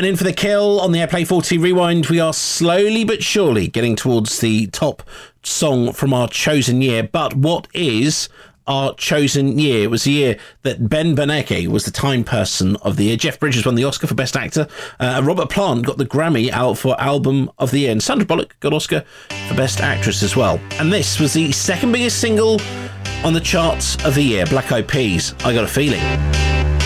And in for the kill on the Airplay 40 Rewind, we are slowly but surely getting towards the top song from our chosen year. But what is our chosen year? It was the year that Ben Bernanke was the Time Person of the Year. Jeff Bridges won the Oscar for Best Actor. Robert Plant got the Grammy out for Album of the Year. And Sandra Bullock got Oscar for Best Actress as well. And this was the second biggest single on the charts of the year. Black Eyed Peas, I Got a Feeling.